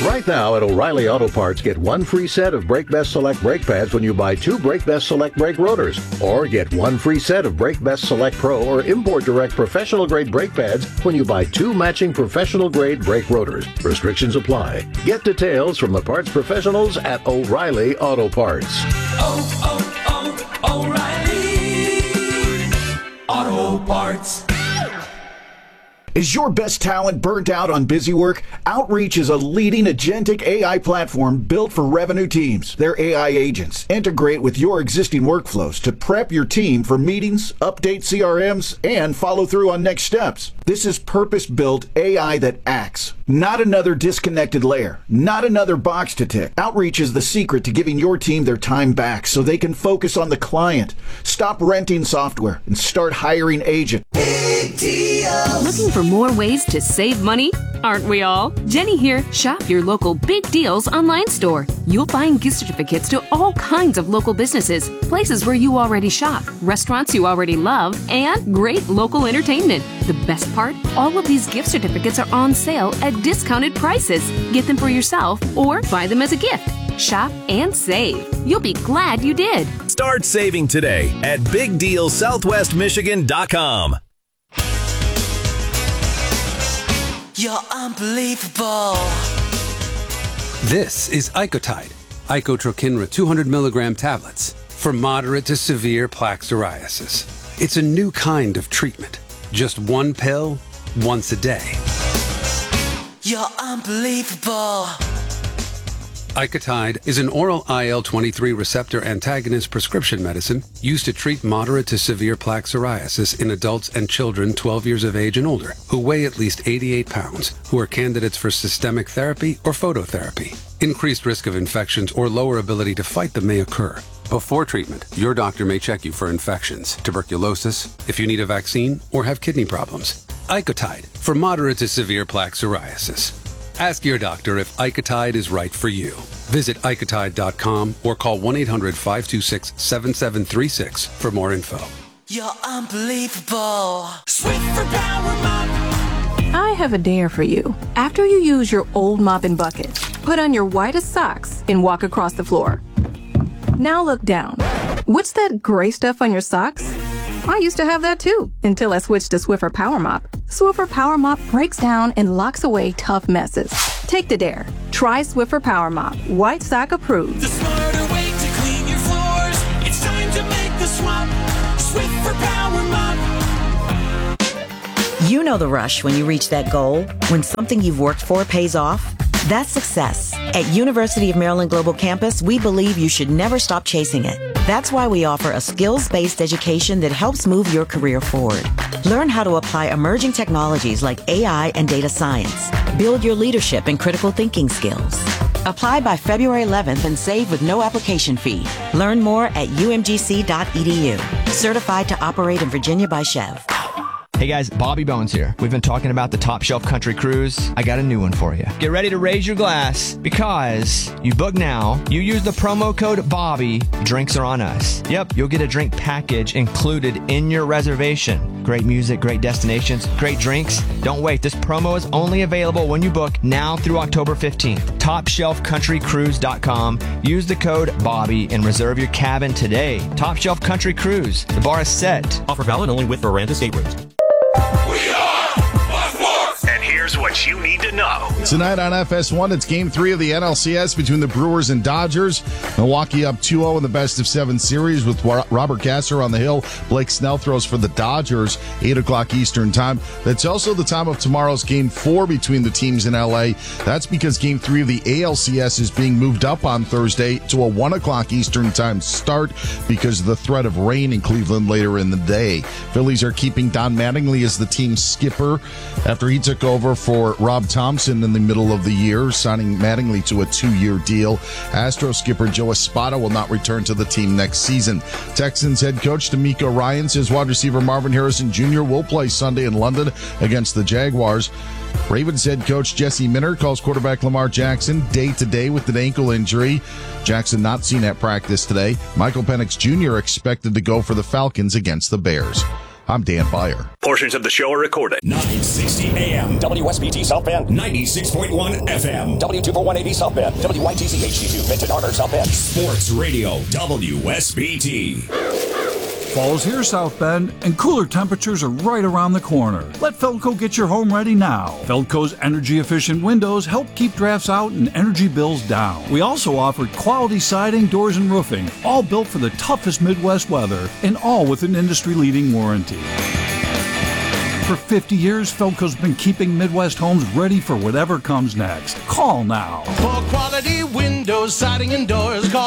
Right now at O'Reilly Auto Parts, get one free set of Brake Best Select brake pads when you buy 2 Brake Best Select brake rotors. Or get one free set of Brake Best Select Pro or Import Direct professional grade brake pads when you buy 2 matching professional grade brake rotors. Restrictions apply. Get details from the parts professionals at O'Reilly Auto Parts. O'Reilly Auto Parts. Is your best talent burnt out on busy work? Outreach is a leading agentic AI platform built for revenue teams. Their AI agents integrate with your existing workflows to prep your team for meetings, update CRMs, and follow through on next steps. This is purpose-built AI that acts, not another disconnected layer, not another box to tick. Outreach is the secret to giving your team their time back so they can focus on the client. Stop renting software and start hiring agents. Looking for more ways to save money? Aren't we all? Jenny here. Shop your local Big Deals online store. You'll find gift certificates to all kinds of local businesses, places where you already shop, restaurants you already love, and great local entertainment. The best part? All of these gift certificates are on sale at discounted prices. Get them for yourself or buy them as a gift. Shop and save. You'll be glad you did. Start saving today at BigDealSouthwestMichigan.com. You're unbelievable. This is Icotide, Icotrokinra 200 milligram tablets for moderate to severe plaque psoriasis. It's a new kind of treatment. Just one pill, once a day. You're unbelievable. Icotide is an oral IL-23 receptor antagonist prescription medicine used to treat moderate to severe plaque psoriasis in adults and children 12 years of age and older who weigh at least 88 pounds, who are candidates for systemic therapy or phototherapy. Increased risk of infections or lower ability to fight them may occur. Before treatment, your doctor may check you for infections, tuberculosis, if you need a vaccine, or have kidney problems. Icotide for moderate to severe plaque psoriasis. Ask your doctor if Icotide is right for you. Visit Icotide.com or call 1-800-526-7736 for more info. You're unbelievable. Swiffer Power Mop. I have a dare for you. After you use your old mop and bucket, put on your whitest socks and walk across the floor. Now look down. What's that gray stuff on your socks? I used to have that too, until I switched to Swiffer Power Mop. Swiffer Power Mop breaks down and locks away tough messes. Take the dare. Try Swiffer Power Mop. White sock approved. The smarter way to clean your floors. It's time to make the swap. Swiffer Power Mop. You know the rush when you reach that goal, when something you've worked for pays off. That's success. At University of Maryland Global Campus, we believe you should never stop chasing it. That's why we offer a skills-based education that helps move your career forward. Learn how to apply emerging technologies like AI and data science. Build your leadership and critical thinking skills. Apply by February 11th and save with no application fee. Learn more at umgc.edu. Certified to operate in Virginia by Chev. Hey guys, Bobby Bones here. We've been talking about the Top Shelf Country Cruise. I got a new one for you. Get ready to raise your glass because you book now, you use the promo code BOBBY, drinks are on us. Yep, you'll get a drink package included in your reservation. Great music, great destinations, great drinks. Don't wait. This promo is only available when you book now through October 15th. TopShelfCountryCruise.com. Use the code BOBBY and reserve your cabin today. Top Shelf Country Cruise. The bar is set. Offer valid only with Miranda staterooms. And here's what you need to know. Tonight on FS1, it's Game 3 of the NLCS between the Brewers and Dodgers. Milwaukee up 2-0 in the best-of-7 series with Robert Gasser on the hill. Blake Snell throws for the Dodgers, 8 o'clock Eastern time. That's also the time of tomorrow's Game 4 between the teams in L.A. That's because Game 3 of the ALCS is being moved up on Thursday to a 1 o'clock Eastern time start because of the threat of rain in Cleveland later in the day. Phillies are keeping Don Mattingly as the team's skipper after he took over for Rob Thompson in the middle of the year, signing Mattingly to a 2-year deal. Astros skipper Joe Espada will not return to the team next season. Texans head coach D'Amico Ryan says wide receiver Marvin Harrison Jr. will play Sunday in London against the Jaguars. Ravens head coach Jesse Minter calls quarterback Lamar Jackson day-to-day with an ankle injury. Jackson not seen at practice today. Michael Penix Jr. expected to go for the Falcons against the Bears. I'm Dan Beyer. Portions of the show are recorded. 960 AM. WSBT South Bend. 96.1 FM. W24180 South Bend. WYTC HD2 Benton Harbor South Bend. Sports Radio WSBT. Fall's here, South Bend, and cooler temperatures are right around the corner. Let Feldco get your home ready now. Feldco's energy-efficient windows help keep drafts out and energy bills down. We also offer quality siding, doors, and roofing, all built for the toughest Midwest weather, and all with an industry-leading warranty. For 50 years, Feldco's been keeping Midwest homes ready for whatever comes next. Call now. For quality windows, siding, and doors, call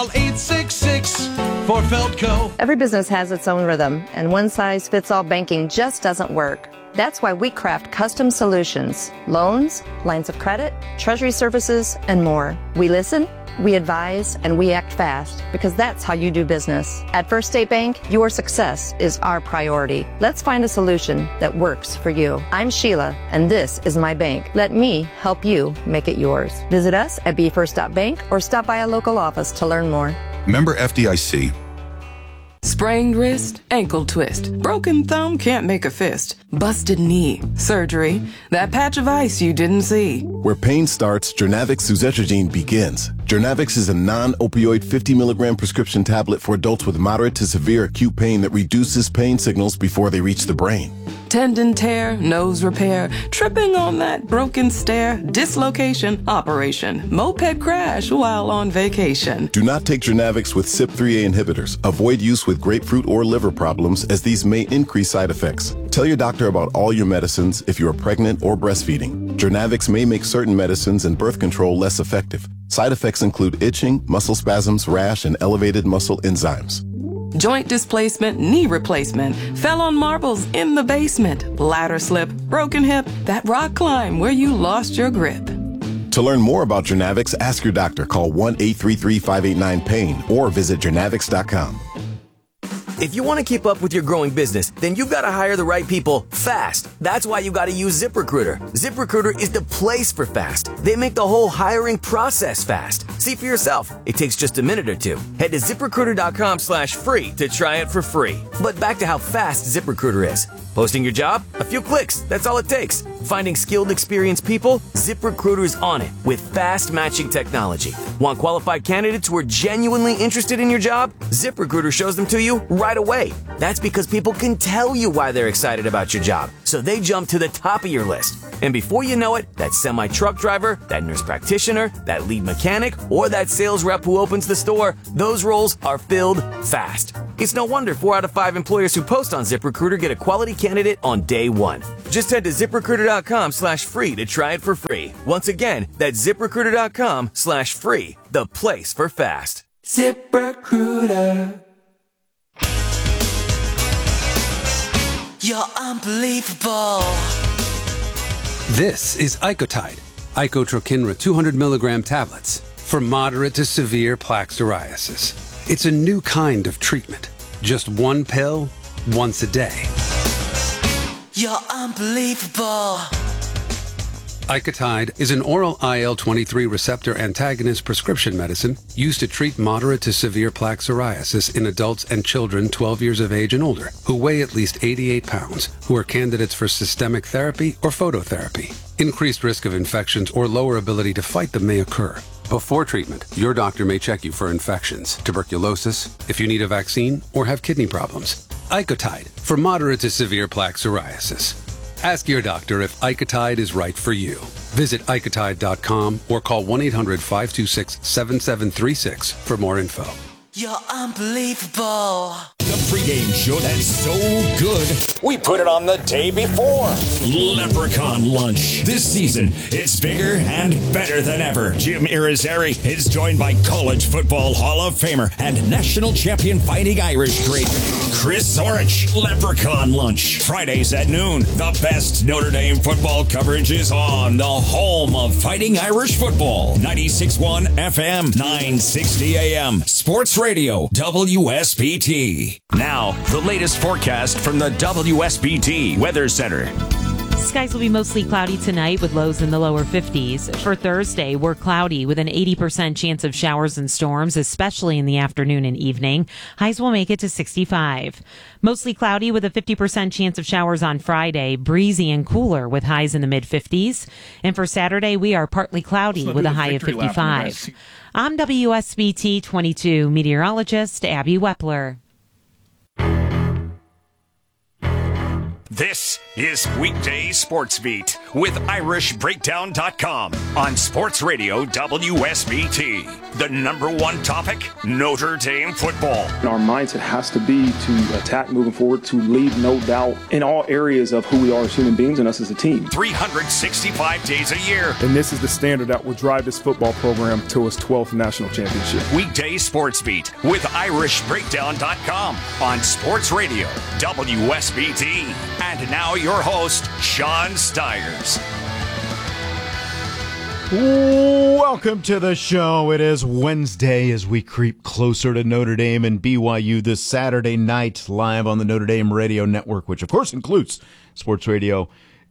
866 for Feldco. Every business has its own rhythm, and one-size-fits-all banking just doesn't work. That's why we craft custom solutions, loans, lines of credit, treasury services, and more. We listen, we advise, and we act fast, because that's how you do business. At First State Bank, your success is our priority. Let's find a solution that works for you. I'm Sheila, and this is my bank. Let me help you make it yours. Visit us at bfirst.bank or stop by a local office to learn more. Member FDIC. Sprained wrist, ankle twist, broken thumb, can't make a fist, busted knee, surgery, that patch of ice you didn't see. Where pain starts, Jernavix suzetrigine begins. Jernavix is a non-opioid 50 milligram prescription tablet for adults with moderate to severe acute pain that reduces pain signals before they reach the brain. Tendon tear, nose repair, tripping on that broken stair, dislocation, operation, moped crash while on vacation. Do not take Jernavix with CYP3A inhibitors. Avoid use with grapefruit or liver problems, as these may increase side effects. Tell your doctor about all your medicines if you are pregnant or breastfeeding. Jernavix may make certain medicines and birth control less effective. Side effects include itching, muscle spasms, rash, and elevated muscle enzymes. Joint displacement, knee replacement, fell on marbles in the basement, ladder slip, broken hip, that rock climb where you lost your grip. To learn more about Jernavix, ask your doctor. Call 1-833-589-PAIN or visit jernavix.com. If you want to keep up with your growing business, then you've got to hire the right people fast. That's why you got to use ZipRecruiter. ZipRecruiter is the place for fast. They make the whole hiring process fast. See for yourself. It takes just a minute or two. Head to ZipRecruiter.com/free to try it for free. But back to how fast ZipRecruiter is. Posting your job? A few clicks. That's all it takes. Finding skilled, experienced people? ZipRecruiter is on it with fast matching technology. Want qualified candidates who are genuinely interested in your job? ZipRecruiter shows them to you right away. That's because people can tell you why they're excited about your job, so they jump to the top of your list. And before you know it, that semi-truck driver, that nurse practitioner, that lead mechanic, or that sales rep who opens the store, those roles are filled fast. It's no wonder 4 out of 5 employers who post on ZipRecruiter get a quality candidate on day one. Just head to ZipRecruiter.com/free to try it for free. Once again, that's ZipRecruiter.com/free, the place for fast. ZipRecruiter. You're unbelievable. This is Icotide, Icotrokinra 200 milligram tablets for moderate to severe plaque psoriasis. It's a new kind of treatment. Just one pill, once a day. You're unbelievable. Icotide is an oral IL-23 receptor antagonist prescription medicine used to treat moderate to severe plaque psoriasis in adults and children 12 years of age and older who weigh at least 88 pounds, who are candidates for systemic therapy or phototherapy. Increased risk of infections or lower ability to fight them may occur. Before treatment, your doctor may check you for infections, tuberculosis, if you need a vaccine, or have kidney problems. Icotide for moderate to severe plaque psoriasis. Ask your doctor if Icotide is right for you. Visit Icotide.com or call 1-800-526-7736 for more info. You're unbelievable. The pregame show that's so good, we put it on the day before. Leprechaun Lunch. This season, it's bigger and better than ever. Jim Irizarry is joined by College Football Hall of Famer and National Champion Fighting Irish great Chris Zorich. Leprechaun Lunch. Fridays at noon. The best Notre Dame football coverage is on the home of Fighting Irish football. 96.1 FM, 960 AM. Sports Radio, WSBT. Now, the latest forecast from the WSBT Weather Center. Skies will be mostly cloudy tonight with lows in the lower 50s. For Thursday, we're cloudy with an 80% chance of showers and storms, especially in the afternoon and evening. Highs will make it to 65. Mostly cloudy with a 50% chance of showers on Friday. Breezy and cooler with highs in the mid-50s. And for Saturday, we are partly cloudy with a high of 55. I'm WSBT 22 meteorologist Abby Wepler. This is Weekday Sports Beat with IrishBreakdown.com on Sports Radio WSBT. The number one topic, Notre Dame football. Our mindset has to be to attack moving forward, to leave no doubt in all areas of who we are as human beings and us as a team. 365 days a year. And this is the standard that will drive this football program to its 12th national championship. Weekday Sports Beat with IrishBreakdown.com on Sports Radio WSBT. And now your host, Sean Stiers. Welcome to the show. It is Wednesday as we creep closer to Notre Dame and BYU this Saturday night live on the Notre Dame Radio Network, which of course includes Sports Radio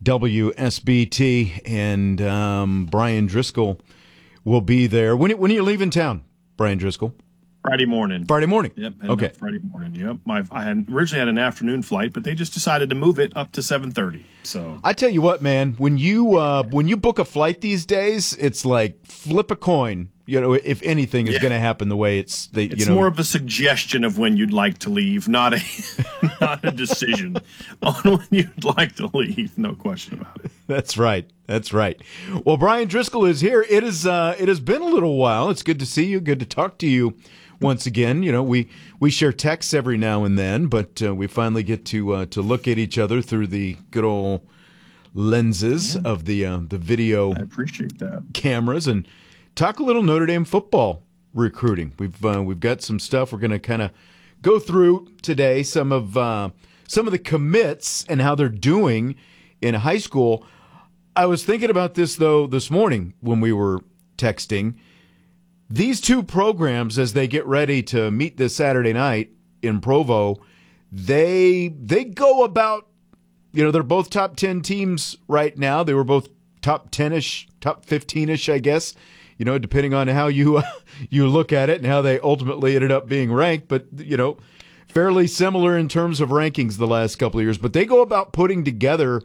WSBT. And Brian Driscoll will be there. When are you leaving town, Brian Driscoll? Friday morning. Friday morning. Yep. Okay. Friday morning. Yep. I had originally had an afternoon flight, but they just decided to move it up to 7:30. So I tell you what, man, when you book a flight these days, it's like flip a coin. You know, if anything is going to happen the way it's more of a suggestion of when you'd like to leave, not a decision on when you'd like to leave. No question about it. That's right. That's right. Well, Brian Driscoll is here. It has been a little while. It's good to see you. Good to talk to you once again. You know, we share texts every now and then, but we finally get to look at each other through the good old lenses of the video. I appreciate that. Cameras and talk a little Notre Dame football recruiting. We've got some stuff we're going to kind of go through today. Some of the commits and how they're doing in high school. I was thinking about this though this morning when we were texting. These two programs, as they get ready to meet this Saturday night in Provo, they go about, they're both top 10 teams right now. They were both top 10-ish, top 15-ish, I guess, depending on how you look at it and how they ultimately ended up being ranked. But, fairly similar in terms of rankings the last couple of years. But they go about putting together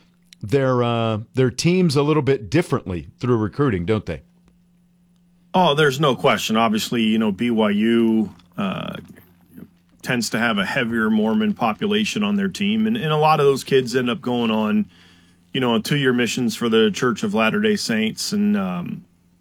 their teams a little bit differently through recruiting, don't they? Oh, there's no question. Obviously, BYU tends to have a heavier Mormon population on their team. And a lot of those kids end up going on, on 2-year missions for the Church of Latter-day Saints and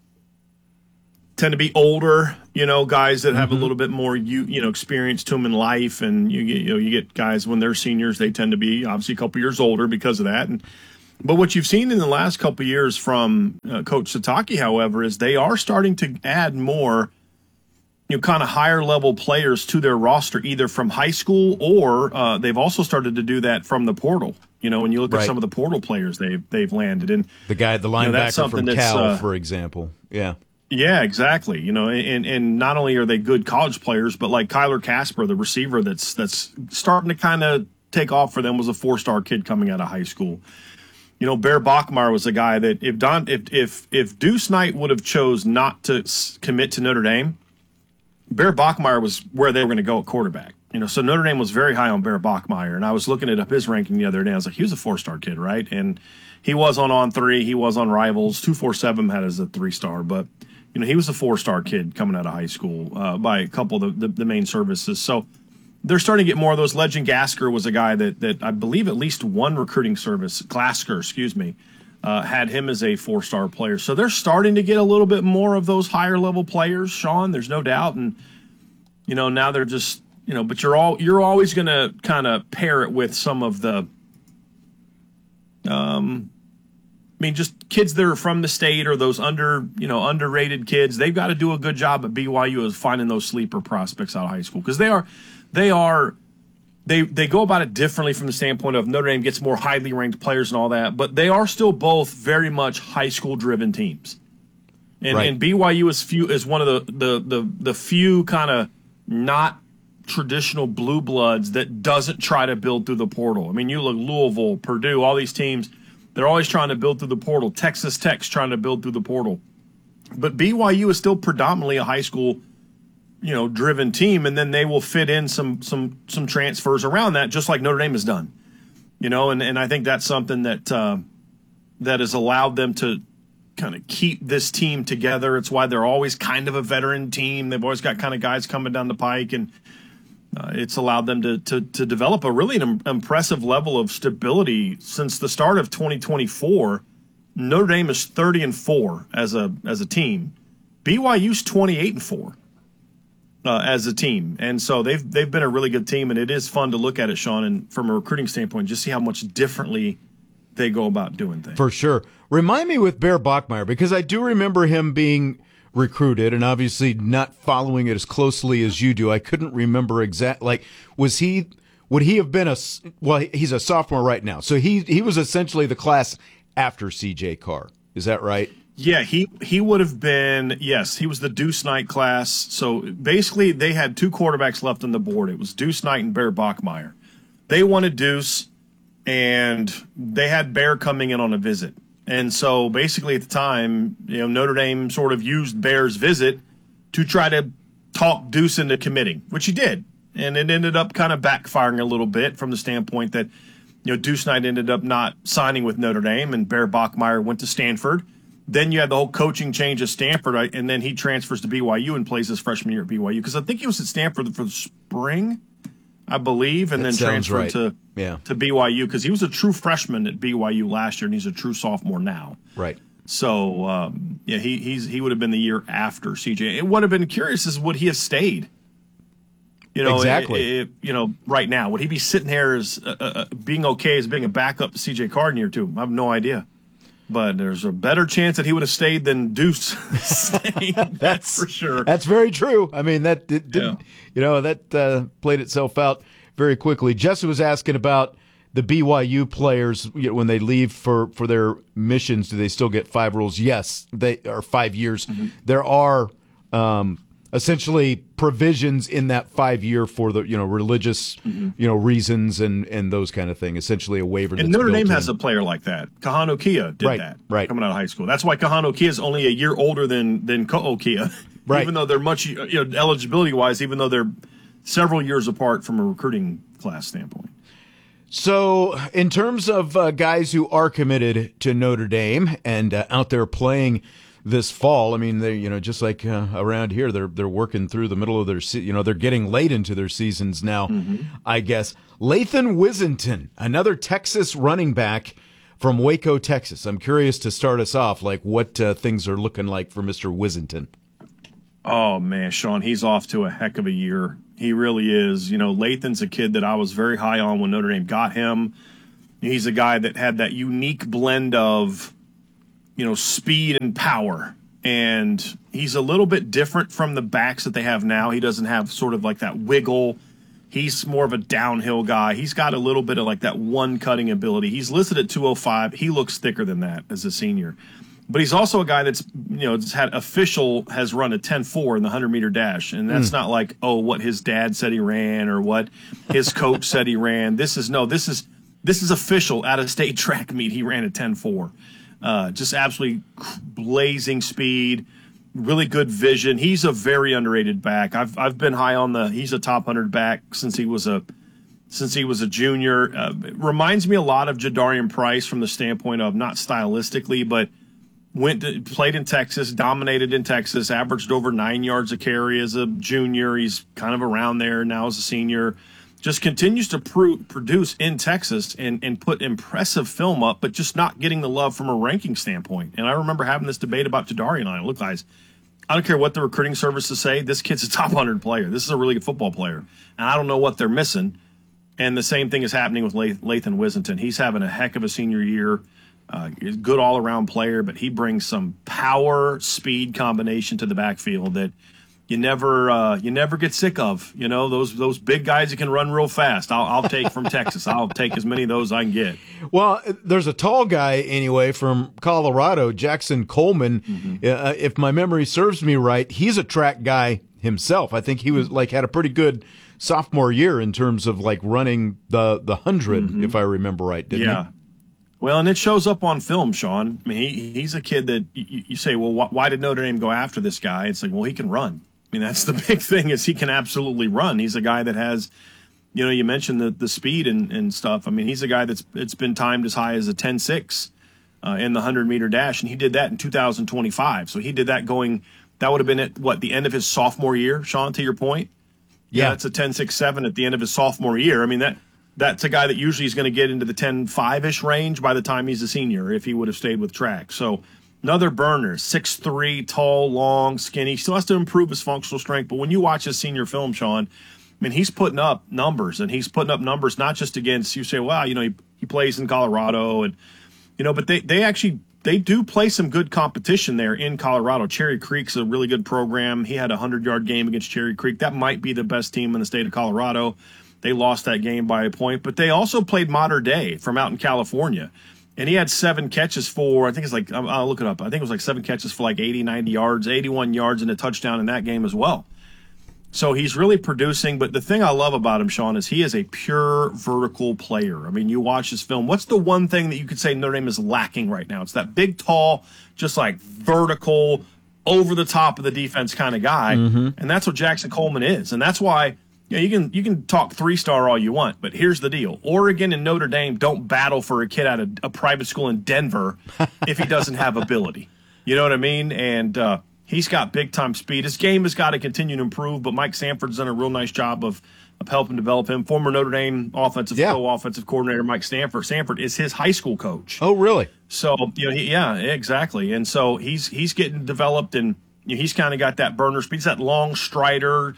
tend to be older, guys that have a little bit more, experience to them in life. And you get guys when they're seniors, they tend to be obviously a couple years older because of that. But what you've seen in the last couple of years from Coach Satake, however, is they are starting to add more, kind of higher level players to their roster, either from high school or they've also started to do that from the portal. When you look at some of the portal players they've landed, and the linebacker from Cal, for example, Yeah, exactly. And not only are they good college players, but like Kyler Casper, the receiver that's starting to kind of take off for them, was a 4-star kid coming out of high school. Bear Bachmeier was a guy that if Deuce Knight would have chose not to commit to Notre Dame, Bear Bachmeier was where they were going to go at quarterback. So Notre Dame was very high on Bear Bachmeier, and I was looking at his ranking the other day. I was like, he was a 4-star kid, right? And he was on On3, he was on Rivals. 247 had as a 3-star, but he was a 4-star kid coming out of high school by a couple of the main services. So they're starting to get more of those. Legend Gasker was a guy that I believe at least one recruiting service, Glasker, had him as a 4-star player. So they're starting to get a little bit more of those higher level players, Sean. There's no doubt. And, now they're just, but you're always going to kind of pair it with some of the, just kids that are from the state or those underrated kids. They've got to do a good job at BYU of finding those sleeper prospects out of high school, because they go about it differently from the standpoint of Notre Dame gets more highly ranked players and all that, but they are still both very much high school driven teams. And BYU is one of the few kind of not traditional blue bloods that doesn't try to build through the portal. I mean, you look Louisville, Purdue, all these teams, They're always trying to build through the portal. Texas Tech's trying to build through the portal. But BYU is still predominantly a high school, driven team, and then they will fit in some transfers around that, just like Notre Dame has done. And I think that's something that has allowed them to kind of keep this team together. It's why they're always kind of a veteran team. They've always got kind of guys coming down the pike, and it's allowed them to develop a really impressive level of stability since the start of 2024. Notre Dame is 30-4 as a team. BYU's 28-4 as a team, and so they've been a really good team, and it is fun to look at it, Sean, and from a recruiting standpoint, just see how much differently they go about doing things. For sure. Remind me with Bear Bachmeier, because I do remember him being recruited, and obviously not following it as closely as you do. I couldn't remember exactly. Would he have been he's a sophomore right now, so he was essentially the class after CJ Carr. Is that right? Yeah, he would have been, yes, he was the Deuce Knight class. So basically they had two quarterbacks left on the board. It was Deuce Knight and Bear Bachmeier. They wanted Deuce, and they had Bear coming in on a visit. And so basically at the time, Notre Dame sort of used Bear's visit to try to talk Deuce into committing, which he did. And it ended up kind of backfiring a little bit from the standpoint that, Deuce Knight ended up not signing with Notre Dame, and Bear Bachmeier went to Stanford. Then you had the whole coaching change at Stanford, and then he transfers to BYU and plays his freshman year at BYU, because I think he was at Stanford for the spring, I believe, and then transferred to BYU, because he was a true freshman at BYU last year, and he's a true sophomore now. Right. So, he would have been the year after CJ. It would have been curious is would he have stayed? Exactly. Right now, would he be sitting there as being okay as being a backup to CJ Carr in year two? I have no idea. But there's a better chance that he would have stayed than Deuce stayed. That's for sure. That's very true. I mean, that played itself out very quickly. Jesse was asking about the BYU players when they leave for their missions. Do they still get 5 rules? Yes, they are 5 years. Mm-hmm. There are essentially provisions in that 5-year for the religious reasons and those kind of things. Essentially a waiver. And Notre Dame has a player like that. Kahan Okia did that coming out of high school. That's why Kahan Okia is only a year older than Ko Okia, right? Even though they're much eligibility wise, even though they're several years apart from a recruiting class standpoint. So, in terms of guys who are committed to Notre Dame and out there playing this fall, I mean, they just like around here, they're working through the middle of their they're getting late into their seasons now. Mm-hmm. I guess Lathan Wisenton, another Texas running back from Waco, Texas. I'm curious to start us off, like what things are looking like for Mr. Wisenton. Oh man, Sean, he's off to a heck of a year. He really is. Lathan's a kid that I was very high on when Notre Dame got him. He's a guy that had that unique blend of speed and power. And he's a little bit different from the backs that they have now. He doesn't have sort of like that wiggle. He's more of a downhill guy. He's got a little bit of like that one cutting ability. He's listed at 205. He looks thicker than that as a senior. But he's also a guy that's, has run a 10.4 in the 100-meter dash. And that's not like, what his dad said he ran or what his coach said he ran. This is official out-of-state track meet. He ran a 10.4. Just absolutely blazing speed, really good vision. He's a very underrated back. I've been high on he's a top 100 back since he was a junior. Reminds me a lot of Jadarian Price from the standpoint of not stylistically, but played in Texas, dominated in Texas, averaged over 9 yards a carry as a junior. He's kind of around there now as a senior. Just continues to produce in Texas and put impressive film up, but just not getting the love from a ranking standpoint. And I remember having this debate about Jadarian and I. Look, guys, I don't care what the recruiting services say. This kid's a top 100 player. This is a really good football player. And I don't know what they're missing. And the same thing is happening with Lathan Wisenton. He's having a heck of a senior year. He's a good all-around player, but he brings some power-speed combination to the backfield that you never get sick of. Those big guys that can run real fast. I'll take from Texas. I'll take as many of those I can get. Well, there's a tall guy anyway from Colorado, Jackson Coleman. Mm-hmm. If my memory serves me right, he's a track guy himself. I think he was had a pretty good sophomore year in terms of running the 100, if I remember right. Didn't he? Well, and it shows up on film, Sean. I mean, he's a kid that you say, well, why did Notre Dame go after this guy? It's like, well, he can run. I mean, that's the big thing is he can absolutely run. He's a guy that has, you mentioned the speed and stuff. I mean, he's a guy it's been timed as high as a 10.6 in the 100-meter dash, and he did that in 2025. So he did that that would have been at, the end of his sophomore year, Sean, to your point? Yeah, it's a 10.67 at the end of his sophomore year. I mean, that's a guy that usually is going to get into the 10.5-ish range by the time he's a senior if he would have stayed with track. So another burner, 6'3", tall, long, skinny. Still has to improve his functional strength. But when you watch his senior film, Sean, I mean, he's putting up numbers, and he's putting up numbers not just against, you say, well, he plays in Colorado, and but they do play some good competition there in Colorado. Cherry Creek's a really good program. He had a 100-yard game against Cherry Creek. That might be the best team in the state of Colorado. They lost that game by a point, but they also played Mater Dei from out in California. And he had 7 catches for, I think it's like, I'll look it up. I think it was like 7 catches for like 80, 90 yards, 81 yards, and a touchdown in that game as well. So he's really producing. But the thing I love about him, Sean, is he is a pure vertical player. I mean, you watch his film. What's the one thing that you could say Notre Dame is lacking right now? It's that big, tall, just like vertical, over the top of the defense kind of guy. Mm-hmm. And that's what Jackson Coleman is. And that's why you can talk 3-star all you want, but here's the deal. Oregon and Notre Dame don't battle for a kid out of a private school in Denver if he doesn't have ability. You know what I mean? And he's got big-time speed. His game has got to continue to improve, but Mike Sanford's done a real nice job of helping develop him. Former Notre Dame offensive coordinator Mike Sanford is his high school coach. Oh, really? So, exactly. And so he's getting developed, and he's kind of got that burner speed. He's that long strider.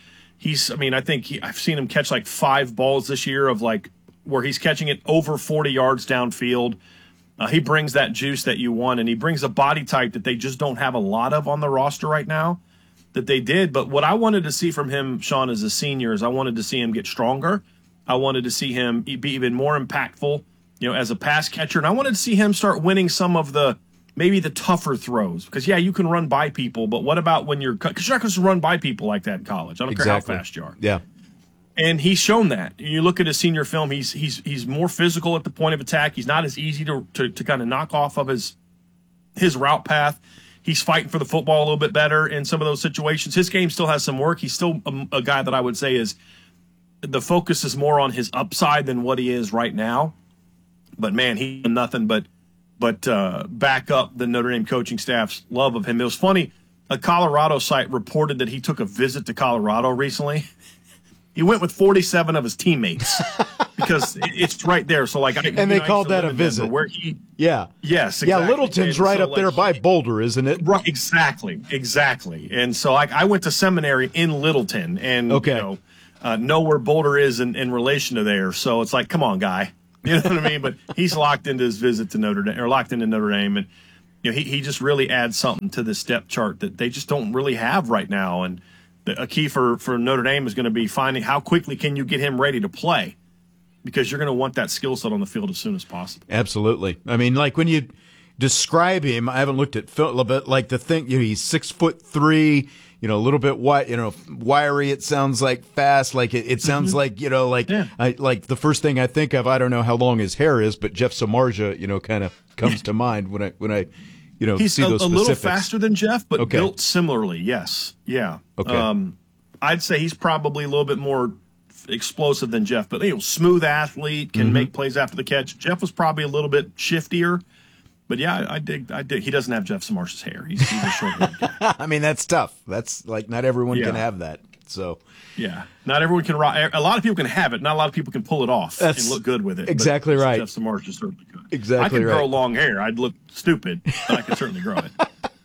I've seen him catch like 5 balls this year of like where he's catching it over 40 yards downfield. He brings that juice that you want, and he brings a body type that they just don't have a lot of on the roster right now that they did. But what I wanted to see from him, Sean, as a senior is I wanted to see him get stronger. I wanted to see him be even more impactful, as a pass catcher. And I wanted to see him start winning some of maybe the tougher throws. Because, you can run by people, but what about when because you're not going to run by people like that in college. I don't care how fast you are. Yeah. And he's shown that. You look at his senior film, he's more physical at the point of attack. He's not as easy to kind of knock off of his route path. He's fighting for the football a little bit better in some of those situations. His game still has some work. He's still a guy that I would say is the focus is more on his upside than what he is right now. But, man, he's done nothing but back up the Notre Dame coaching staff's love of him. It was funny. A Colorado site reported that he took a visit to Colorado recently. He went with 47 of his teammates because it's right there. So they called that a visit. Where yes, exactly. Yeah, Littleton's right up there by Boulder, isn't it? Right, exactly. And so I went to seminary in Littleton, and know where Boulder is in relation to there. So it's like, come on, guy. You know what I mean? But he's locked into his visit to Notre Dame, or locked into Notre Dame, and he just really adds something to this depth chart that they just don't really have right now. And a key for Notre Dame is going to be finding how quickly can you get him ready to play, because you're going to want that skill set on the field as soon as possible. Absolutely. I mean, like when you describe him, I haven't looked at Phil, but like the thing, he's 6'3", a little bit wiry. It sounds like fast. Like it sounds like like the first thing I think of. I don't know how long his hair is, but Jeff Samardzija, kind of comes to mind when I. He's see those a little faster than Jeff, but okay. Built similarly. Yes, yeah. Okay. I'd say he's probably a little bit more explosive than Jeff, but smooth athlete, can make plays after the catch. Jeff was probably a little bit shiftier, but yeah, I dig. He doesn't have Jeff Samardzija's hair. He's a short guy. I mean, that's tough. That's like not everyone can have that. So yeah, not everyone can. A lot of people can have it. Not a lot of people can pull it off and look good with it. Exactly right. Jeff Samardzija certainly could. Exactly I could right. grow long hair. I'd look stupid, but I could certainly grow it.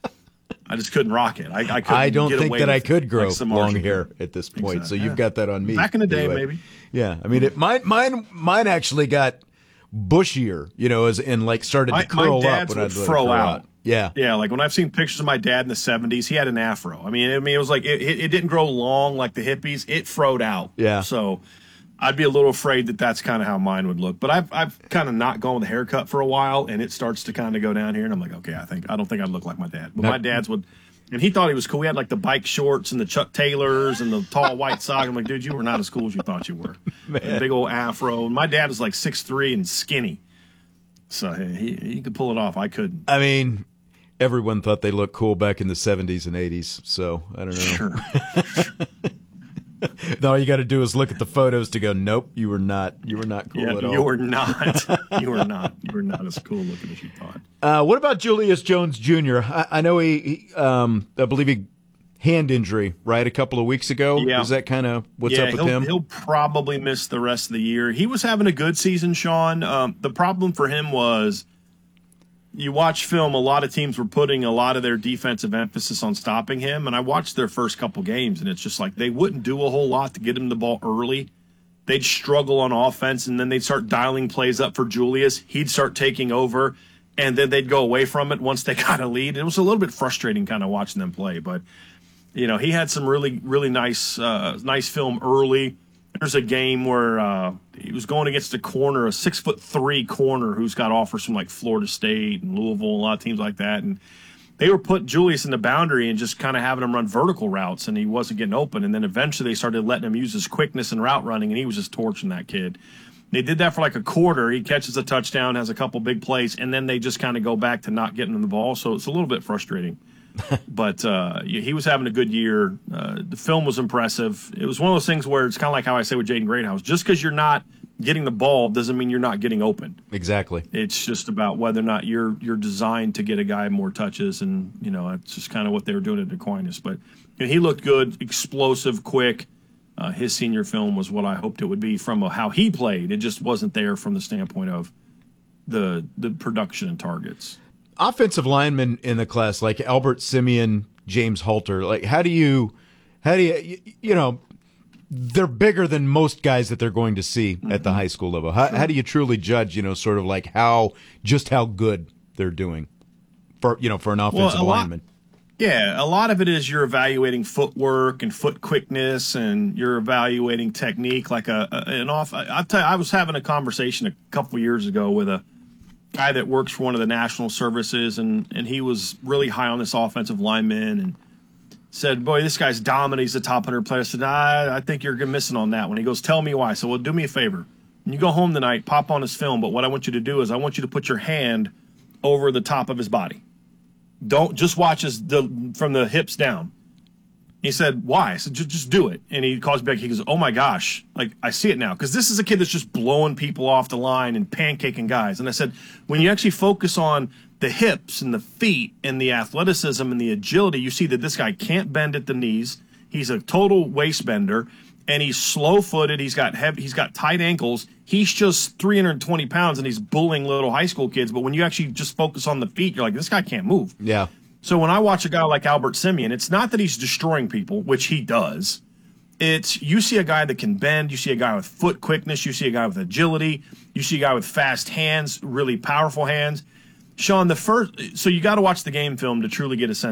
I just couldn't rock it. I don't think that I could grow long hair did. at this point. Exactly. So you've got that on me. Back in the day, maybe. Yeah, I mean, mine actually got bushier, started to curl my dad's up when would fro out. Yeah, yeah. Like when I've seen pictures of my dad in the '70s, he had an afro. I mean, it was like it didn't grow long like the hippies. It froed out. Yeah. So I'd be a little afraid that that's kind of how mine would look. But I've kind of not gone with a haircut for a while, and it starts to kind of go down here, and I'm like, okay, I don't think I'd look like my dad. But my dad's would. And he thought he was cool. He had like the bike shorts and the Chuck Taylors and the tall white sock. I'm like, dude, you were not as cool as you thought you were. And big old afro. And my dad was like 6'3" and skinny. So he could pull it off. I couldn't. I mean, everyone thought they looked cool back in the 70s and 80s, so I don't know. Sure. All you got to do is look at the photos to go, nope, you were not cool at all. You were not. You were not as cool looking as you thought. What about Julius Jones Jr.? I know I believe he hand injury, right, a couple of weeks ago. Yeah. Is that kind of what's up with him? He'll probably miss the rest of the year. He was having a good season, Sean. The problem for him was, you watch film, a lot of teams were putting a lot of their defensive emphasis on stopping him, and I watched their first couple games, and it's just like they wouldn't do a whole lot to get him the ball early. They'd struggle on offense, and then they'd start dialing plays up for Julius. He'd start taking over, and then they'd go away from it once they got a lead. It was a little bit frustrating kind of watching them play, but you know, he had some really, really nice film early. There's a game where he was going against a 6'3" corner who's got offers from like Florida State and Louisville, a lot of teams like that. And they were putting Julius in the boundary and just kind of having him run vertical routes, and he wasn't getting open. And then eventually they started letting him use his quickness and route running, and he was just torching that kid. They did that for like a quarter. He catches a touchdown, has a couple big plays, and then they just kind of go back to not getting him the ball. So it's a little bit frustrating. But he was having a good year. The film was impressive. It was one of those things where it's kind of like how I say with Jaden Greathouse. Just because you're not getting the ball doesn't mean you're not getting open. Exactly. It's just about whether or not you're designed to get a guy more touches, and you know it's just kind of what they were doing at Aquinas. But you know, he looked good, explosive, quick. His senior film was what I hoped it would be from how he played. It just wasn't there from the standpoint of the production and targets. Offensive linemen in the class like Albert Simeon, James Halter, like how do you you know, they're bigger than most guys that they're going to see at the high school level. How do you truly judge, you know, sort of like how good they're doing for an offensive lineman? Yeah, a lot of it is you're evaluating footwork and foot quickness, and you're evaluating technique. Like I'll tell you, I was having a conversation a couple years ago with a guy that works for one of the national services, and he was really high on this offensive lineman and said, boy, this guy's dominant. He's the top 100 player. I said, I think you're missing on that one. He goes, tell me why. So, well, do me a favor. When you go home tonight, pop on his film, but what I want you to do is I want you to put your hand over the top of his body. Don't just watch from the hips down. He said, why? I said, just do it. And he calls back. He goes, oh, my gosh. Like, I see it now. Because this is a kid that's just blowing people off the line and pancaking guys. And I said, when you actually focus on the hips and the feet and the athleticism and the agility, you see that this guy can't bend at the knees. He's a total waist bender. And he's slow-footed. He's got tight ankles. He's just 320 pounds, and he's bullying little high school kids. But when you actually just focus on the feet, you're like, this guy can't move. Yeah. So when I watch a guy like Albert Simeon, it's not that he's destroying people, which he does. It's you see a guy that can bend, you see a guy with foot quickness, you see a guy with agility, you see a guy with fast hands, really powerful hands. Sean, so you got to watch the game film to truly get a sense